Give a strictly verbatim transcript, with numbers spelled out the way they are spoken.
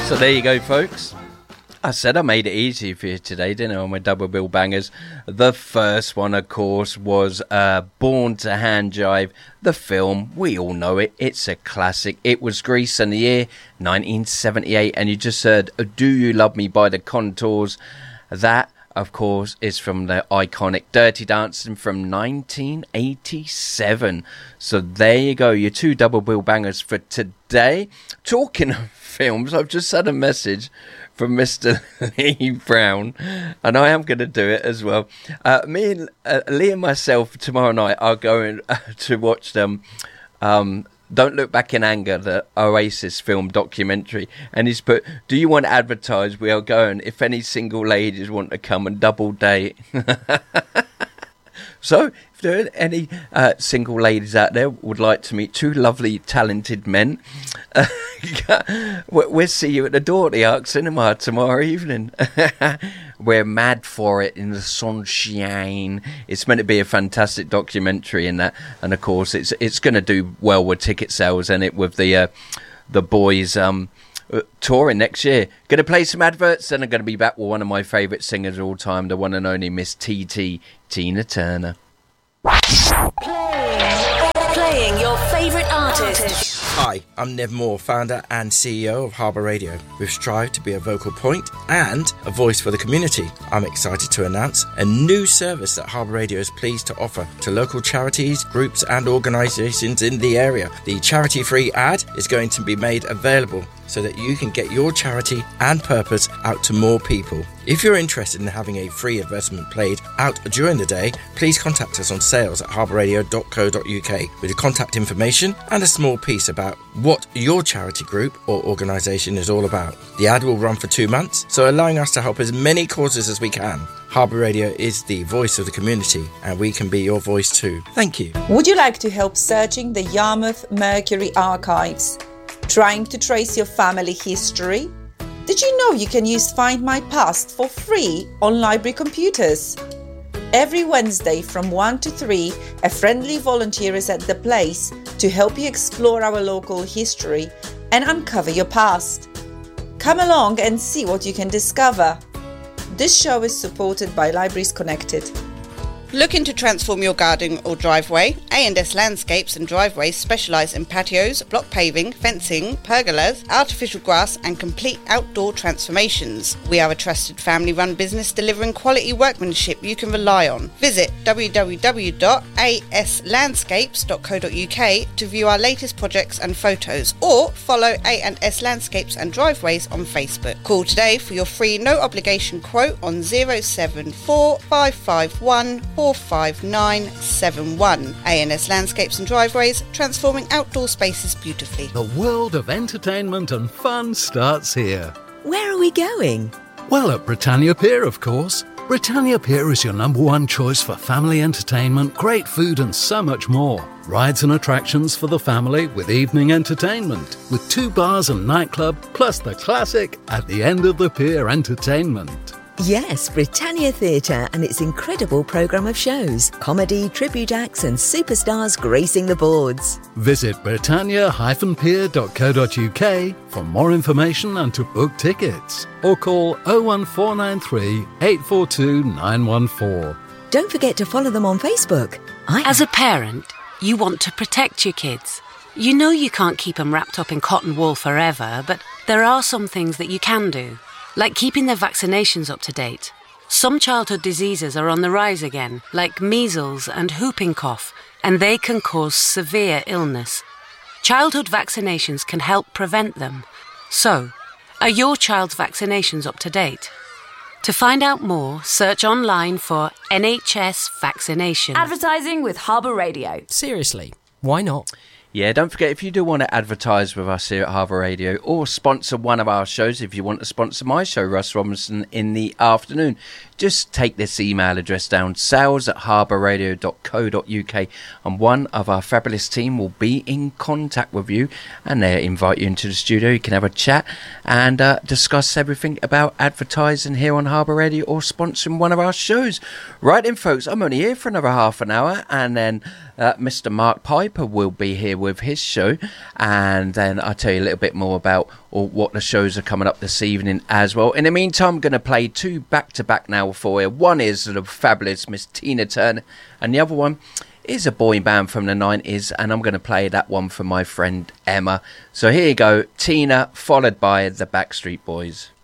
So there you go, folks. I said I made it easy for you today, didn't I, on my double bill bangers. The first one, of course, was uh, Born to Hand Jive, the film. We all know it. It's a classic. It was Grease in the year nineteen seventy-eight, and you just heard Do You Love Me by the Contours. That, of course, is from the iconic Dirty Dancing from nineteen eighty-seven. So there you go, your two double bill bangers for today. Talking of films, I've just had a message from Mister Lee Brown, and I am going to do it as well. Uh, me and uh, Lee and myself tomorrow night are going uh, to watch them. Um, Don't Look Back in Anger, the Oasis film documentary, and he's put, do you want to advertise? We are going if any single ladies want to come and double date. So, if there are any uh, single ladies out there who would like to meet two lovely, talented men, uh, we'll see you at the door at the Arc Cinema tomorrow evening. We're mad for it in the sunshine. It's meant to be a fantastic documentary in that, and of course, it's it's going to do well with ticket sales, and it with the uh, the boys. Um, Uh, touring next year. Going to play some adverts, then I'm going to be back with one of my favourite singers of all time, the one and only Miss T T, Tina Turner. Playing, playing your favourite artist. Hi, I'm Nev Moore, founder and C E O of Harbour Radio. We've strived to be a vocal point and a voice for the community. I'm excited to announce a new service that Harbour Radio is pleased to offer to local charities, groups and organisations in the area. The charity-free ad is going to be made available so that you can get your charity and purpose out to more people. If you're interested in having a free advertisement played out during the day, please contact us on sales at harbour radio dot co dot uk with your contact information and a small piece about what your charity group or organisation is all about. The ad will run for two months, so allowing us to help as many causes as we can. Harbour Radio is the voice of the community, and we can be your voice too. Thank you. Would you like to help searching the Yarmouth Mercury archives? Trying to trace your family history? Did you know you can use Find My Past for free on library computers? Every Wednesday from one to three, a friendly volunteer is at the place to help you explore our local history and uncover your past. Come along and see what you can discover. This show is supported by Libraries Connected. Looking to transform your garden or driveway? A and S Landscapes and Driveways specialise in patios, block paving, fencing, pergolas, artificial grass and complete outdoor transformations. We are a trusted family-run business delivering quality workmanship you can rely on. Visit w w w dot a s landscapes dot co dot uk to view our latest projects and photos, or follow A and S Landscapes and Driveways on Facebook. Call today for your free no-obligation quote on zero seven four five five one four five nine seven one. A and S Landscapes and Driveways, transforming outdoor spaces beautifully. The world of entertainment and fun starts here. Where are we going? Well, at Britannia Pier, of course. Britannia Pier is your number one choice for family entertainment, great food and so much more. Rides and attractions for the family with evening entertainment, with two bars and nightclub, plus the classic At the End of the Pier entertainment. Yes, Britannia Theatre and its incredible programme of shows, comedy, tribute acts and superstars gracing the boards. Visit britannia dash pier dot co dot uk for more information and to book tickets, or call oh one four nine three, eight four two, nine one four. Don't forget to follow them on Facebook. I- As a parent, you want to protect your kids. You know you can't keep them wrapped up in cotton wool forever, but there are some things that you can do. Like keeping their vaccinations up to date. Some childhood diseases are on the rise again, like measles and whooping cough, and they can cause severe illness. Childhood vaccinations can help prevent them. So, are your child's vaccinations up to date? To find out more, search online for N H S vaccination. Advertising with Harbour Radio. Seriously, why not? Yeah, don't forget, if you do want to advertise with us here at Harbour Radio or sponsor one of our shows, if you want to sponsor my show, Russ Robinson, in the afternoon, just take this email address down, sales at harbour radio dot co dot uk, and one of our fabulous team will be in contact with you, and they'll invite you into the studio. You can have a chat and uh, discuss everything about advertising here on Harbour Radio or sponsoring one of our shows. Right then, folks, I'm only here for another half an hour, and then uh, Mister Mark Piper will be here with with his show, and then I'll tell you a little bit more about or what the shows are coming up this evening as well. In the meantime, I'm going to play two back-to-back now for you. One is the fabulous Miss Tina Turner, and the other one is a boy band from the nineties, and I'm going to play that one for my friend Emma. So here you go, Tina, followed by the Backstreet Boys.